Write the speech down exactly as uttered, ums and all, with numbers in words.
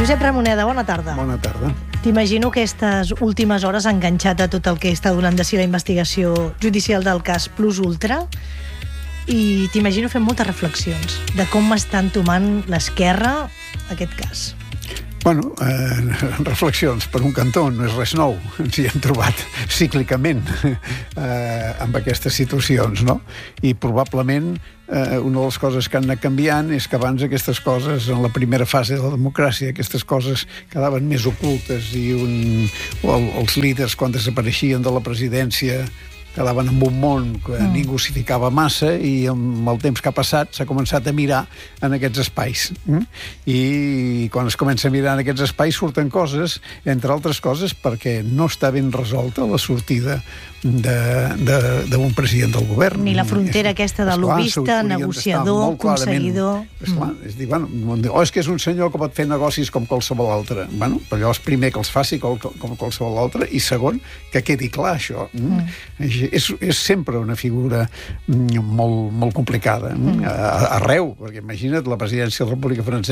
Josep Ramoneda, bona tarda. Bona tarda. T'imagino que aquestes últimes hores ha enganxat a tot el que està donant de si la investigació judicial del cas Plus Ultra i t'imagino fent moltes reflexions de com està entomant l'esquerra aquest cas. Bueno, eh, reflexions, per un cantó, no és res nou. Ens hi hem trobat cíclicament eh, amb aquestes situacions, no? I probablement eh, una de les coses que han anat canviant és que abans aquestes coses, en la primera fase de la democràcia, aquestes coses quedaven més ocultes i un, el, els líders, quan desapareixien de la presidència, quedaven en un món que mm. ningú s'hi ficava massa i amb el temps que ha passat s'ha començat a mirar en aquests espais. Mm? I quan es comença a mirar en aquests espais surten coses, entre altres coses perquè no està ben resolta la sortida d'un president del govern. Ni la frontera és, aquesta de lobista, negociador, concedidor... Esclar, mm. és dir, bueno, oh, és que és un senyor que pot fer negocis com qualsevol altre. Bueno, però llavors primer que els faci com, com qualsevol altre i segon, que quedi clar això. Mm? Mm. És, és sempre una figura molt, molt complicada. Mm. Arreu, perquè imagina't, la presidència de la República Francesa